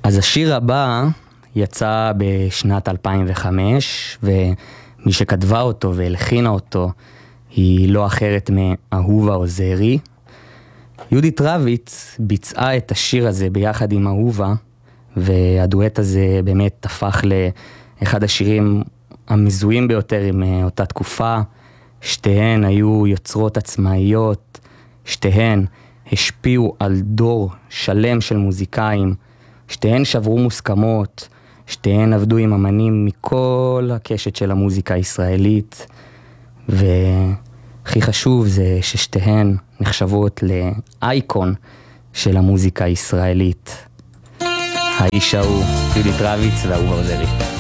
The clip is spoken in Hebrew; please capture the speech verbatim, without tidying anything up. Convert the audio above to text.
אז השיר הבא יצא בשנת אלפיים וחמש, ומי שכתבה אותו והלחינה אותו היא לא אחרת מאהובה עוזרי. יהודית רביץ ביצעה את השיר הזה ביחד עם אהובה, והדואט הזה באמת הפך לאחד השירים המזוהים ביותר עם אותה תקופה. שתיהן היו יוצרות עצמאיות, שתיהן השפיעו על דור שלם של מוזיקאים, שתיהן שברו מוסכמות, שתיהן עבדו עם אמנים מכל הקשת של המוזיקה הישראלית, והכי חשוב זה ששתיהן נחשבות לאייקון של המוזיקה הישראלית. האיש ההוא, יהודית רביץ ואהובה עוזרי.